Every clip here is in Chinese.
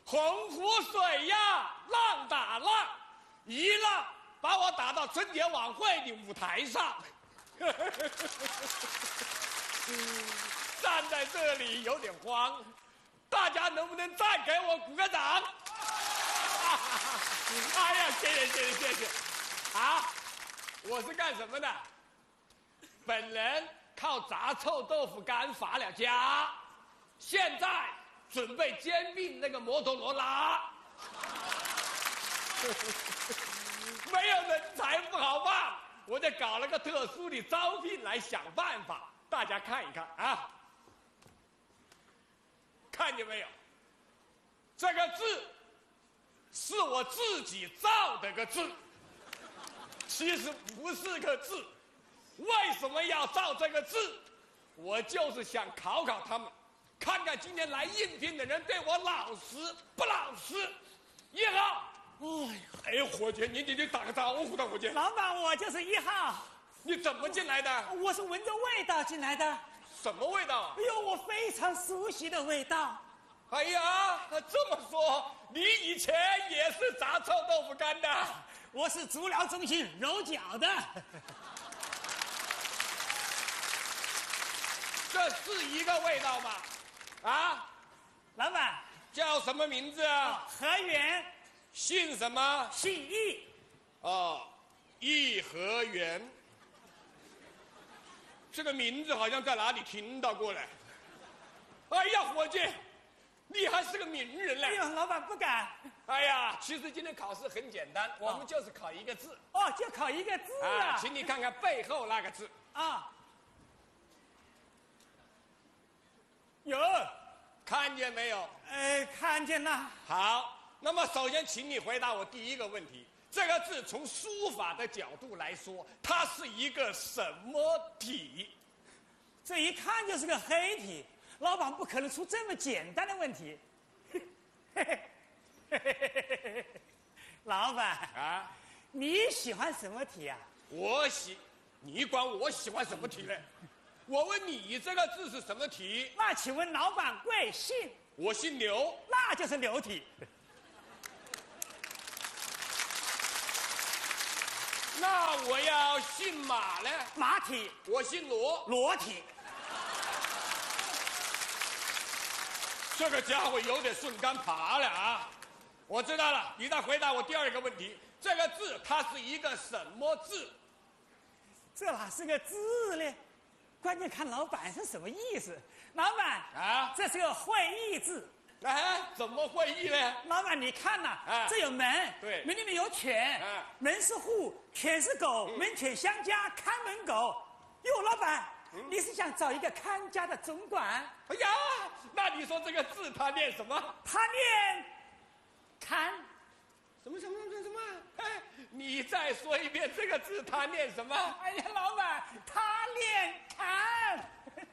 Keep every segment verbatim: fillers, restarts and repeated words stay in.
洪湖水呀，浪打浪，一浪把我打到春节晚会的舞台上。站在这里有点慌，大家能不能再给我鼓个掌？哎呀，谢谢谢谢谢谢！啊，我是干什么的？本人靠炸臭豆腐干发了家，现在准备兼并那个摩托罗拉。没有人才不好办，我就搞了个特殊的招聘来想办法，大家看一看啊，看见没有？这个字是我自己造的个字，其实不是个字。为什么要造这个字？我就是想考考他们，看看今天来应聘的人对我老实不老实。一号，哎呀，哎，伙计，你你你打个招呼的，伙计。 老板，我就是一号。 你怎么进来的？ 我是闻着味道进来的。 什么味道？ 哎呦，我非常熟悉的味道。 哎呀，这么说，你以前也是炸臭豆腐干的？ 我是足疗中心揉脚的。 这是一个味道吗？啊， 老板叫什么名字啊？ 何源， 姓什么？ 姓易。 哦，颐和园。这个名字好像在哪里听到过来。哎呀，伙计，你还是个名人嘞！ 哎呦，老板不敢。 哎呀，其实今天考试很简单，我们就是考一个字。 哦，就考一个字啊！ 啊，请你看看背后那个字啊。有， 看见没有？ 呃，看见了。 好，那么首先请你回答我第一个问题：这个字从书法的角度来说，它是一个什么体？ 这一看就是个黑体，老板不可能出这么简单的问题。老板啊， 你喜欢什么体啊？ 我喜，你管我喜欢什么体呢？我问你，这个字是什么体？ 那请问老板贵姓？ 我姓刘， 那就是刘体。 那我要姓马呢？ 马体。 我姓罗， 罗体。 这个家伙有点顺杆爬了啊！我知道了，你再回答我第二个问题：这个字它是一个什么字？ 这哪是个字呢？关键看老板是什么意思。老板啊， 这是个会意字。 哎，怎么会意呢？ 老板，你看呐、啊， 啊、 这有门， 对， 门里面有犬， 啊、 门是户，犬是狗，嗯、门犬相加，看门狗。哟，老板，嗯、你是想找一个看家的总管？ 哎呀，那你说这个字他念什么？ 他念看。 什么什么什么什么？哎，你再说一遍这个字，他念什么？ 哎呀，老板，他念看。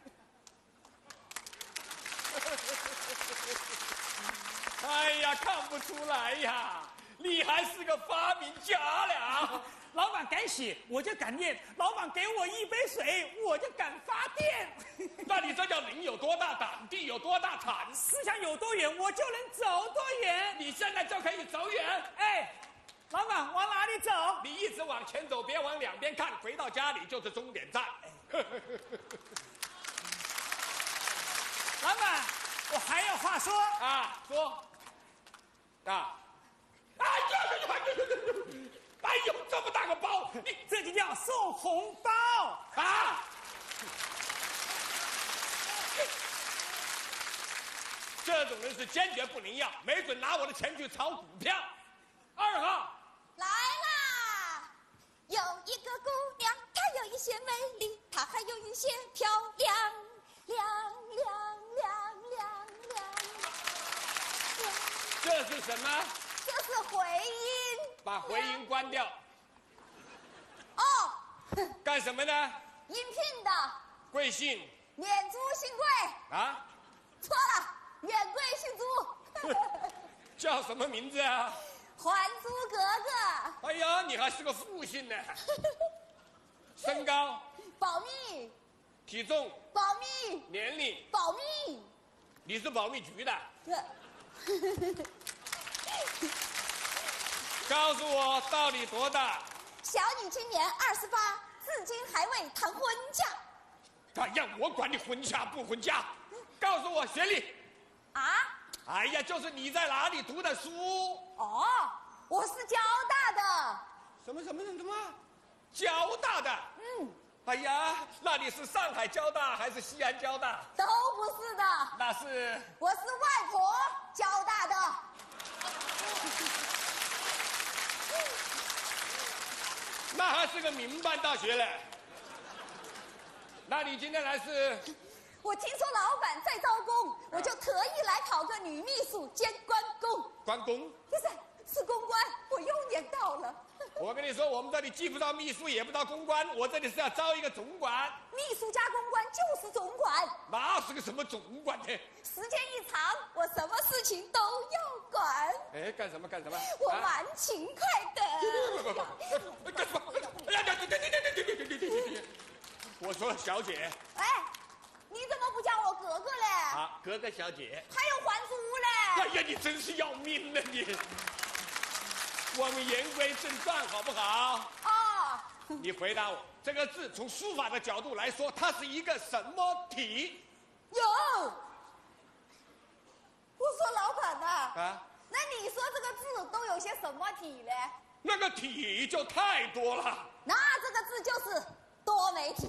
哎呀，看不出来呀，你还是个发明家了。 老板敢写，我就敢念；老板给我一杯水，我就敢发电。 那你这叫人有多大胆，地有多大产。 思想有多远，我就能走多远。 你现在就可以走远。 哎，老板往哪里走？ 你一直往前走，别往两边看，回到家里就是终点站。 老板，我还有话说啊，说啊。哎呦呦呦呦！哎呦，这么大个包，你这就叫送红包啊！这种人是坚决不能要，没准拿我的钱去炒股票。二号来啦！有一个姑娘，她有一些美丽，她还有一些漂亮，亮亮亮亮亮亮。 这是什么？ 这是回音。 把回音关掉。 哦。 干什么呢？ 应聘的。 贵姓？ 免租姓贵。 啊？ 错了，免贵姓租。 叫什么名字啊？ 还租格格。 哎呀，你还是个复姓呢。身高？ 保密。 体重？ 保密。 年龄？ 保密。 你是保密局的？ 对。 告诉我到底多大？ 小女今年二十八，至今还未谈婚嫁。 哎呀，我管你婚嫁不婚嫁，告诉我学历。 啊？ 哎呀，就是你在哪里读的书？ 哦，我是交大的。 什么什么什么？交大的？ 嗯。 哎呀，那你是上海交大还是西安交大？ 都不是的。 那是？ 我是外婆交大的。 那还是个民办大学嘞。那你今天来是？ 我听说老板在招工，我就特意来考个女秘书兼关公。 关公？ 不是，是公关，我又念到了。 我跟你说，我们这里既不招秘书，也不招公关，我这里是要招一个总管。 秘书加公关就是总管。 那是个什么总管呢？ 时间一长，我什么事情都要管。 哎，干什么干什么？ 我蛮勤快的。 干什么？哎呀，对对对对对对对对对对！我说小姐。 哎，你怎么不叫我哥哥嘞？ 啊，哥哥小姐。 还有还珠嘞？ 哎呀，你真是要命了你！我们言归正传，好不好？ 哦。 你回答我，这个字从书法的角度来说，它是一个什么体？ 有。我说老板呐。 啊。 那你说这个字都有些什么体嘞？ 那个体就太多了。 那这个字就是多媒体。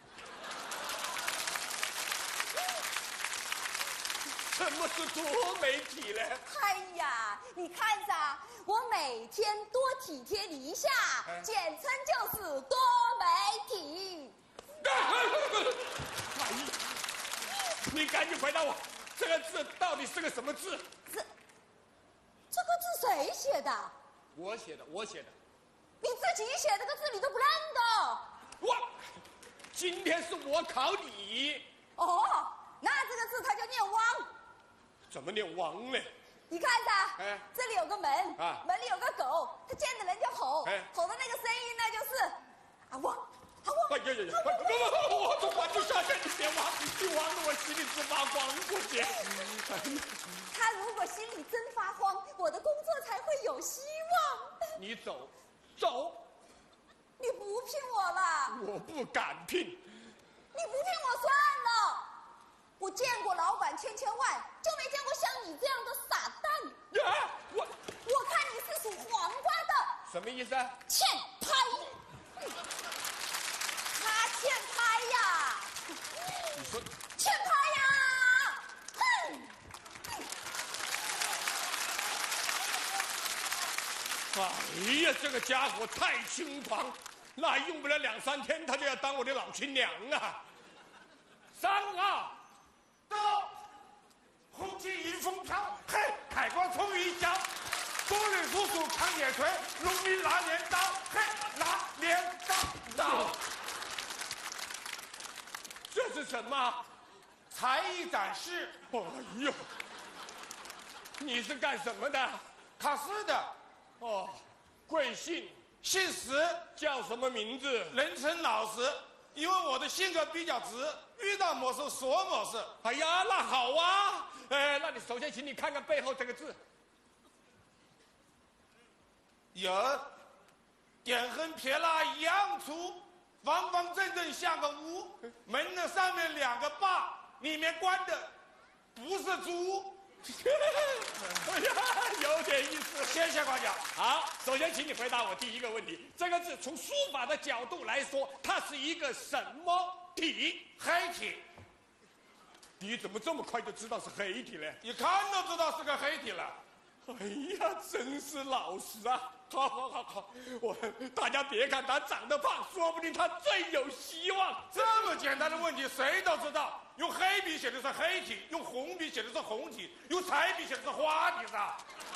什么是多媒体呢？ 哎呀，你看着，我每天多体贴你一下，嗯、简称就是多媒体。 哎呀，你赶紧回答我，这个字到底是个什么字？ 这这个字谁写的？ 我写的，我写的。 你自己写这个字你都不认得？ 我，今天是我考你。 哦，那这个字它就念汪。 怎么念汪呢？ 你看着，哎，这里有个门，啊，门里有个狗，它见着人就吼，哎，吼的那个声音呢就是啊汪，啊汪。 哎呀呀呀！不不不，我总管就下线，你别汪，你汪得我心里直发慌，不行。 他如果心里真发慌，我的工作才会有希望。 你走，走。 你不聘我了？ 我不敢聘。 你不聘我算了。我见过老板千千万，就没见过像你这样的傻蛋。 啊！我我看你是属黄瓜的。 什么意思啊？ 欠拍。他欠拍呀！ 你说欠拍呀！哼！ 哎呀，这个家伙太轻狂，那用不了两三天，他就要当我的老亲娘啊！三啊！ 到，红旗迎风飘，嘿，海光冲雨脚，多人叔叔扛铁锤，农民拿镰刀，嘿，拿镰刀刀。 这是什么？ 才艺展示。 哎呦，你是干什么的？ 考试的。 哦，贵姓？ 姓石， 叫什么名字？ 人称老石，因为我的性格比较直。遇到模式说模式。 哎呀，那好啊！哎，那你首先请你看看背后这个字。 有，点横撇捺一样粗，方方正正像个屋。门的上面两个把，里面关的不是猪。 哎呀，有点意思。 谢谢夸奖。 好，首先请你回答我第一个问题：这个字从书法的角度来说，它是一个什么体？ 黑体。 你怎么这么快就知道是黑体呢？ 一看都知道是个黑体了。 哎呀，真是老实啊！好好好好，我大家别看他长得胖，说不定他最有希望。 这么简单的问题谁都知道，用黑笔写的是黑体，用红笔写的是红体，用彩笔写的是花体的。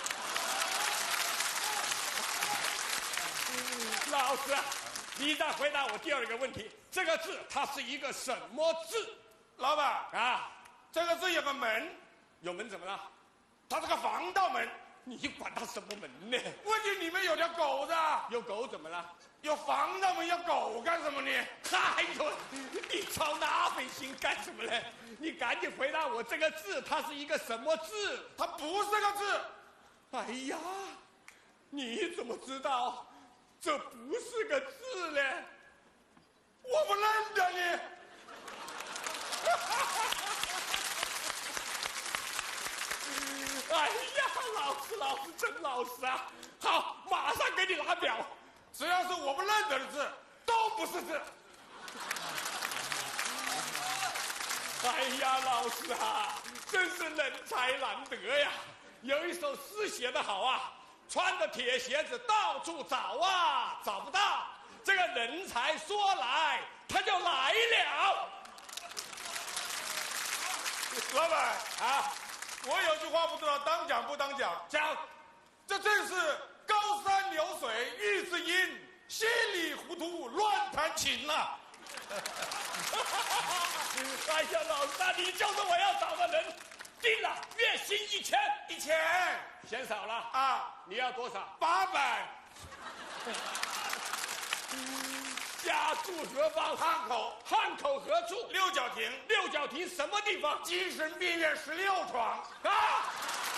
老师，你再回答我第二个问题，这个字它是一个什么字？ 老板啊， 这个字有个门， 有门怎么了？ 它是个防盗门。 你管它什么门呢？ 问题里面有条狗的。 有狗怎么了？ 有防盗门，要狗干什么呢？ 哎呦，你操那份心干什么呢？你赶紧回答我，这个字它是一个什么字？ 它不是个字， 哎呀，你怎么知道这不是个字呢？ 我不认得你。 哎呀，老师，老师真老实啊！好，马上给你拿表。 只要是我不认得的字，都不是字。 哎呀，老师啊，真是人才难得呀！有一首诗写得好啊，穿着铁鞋子到处找啊，找不到。这个人才说来，他就来了。 老板啊， 我有句话不知道当讲不当讲， 讲， 这正是高山流水遇知音，稀里糊涂乱弹琴呐、啊。 哎呀，老师啊，你就是我要找的人。定了，月薪一千， 一千嫌少了啊？ 你要多少？ 八百。 家住何方？ 汉口。 汉口何处？ 六角亭。 六角亭什么地方？ 精神病院十六床。 啊！